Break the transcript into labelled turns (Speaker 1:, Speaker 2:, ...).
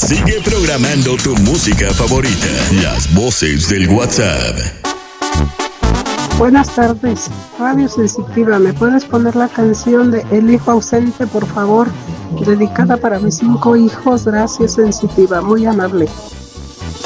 Speaker 1: Sigue programando tu música favorita. Las voces del WhatsApp.
Speaker 2: Buenas tardes, Radio Sensitiva. ¿Me puedes poner la canción de El hijo ausente, por favor? Dedicada para mis 5 hijos. Gracias, Sensitiva. Muy amable.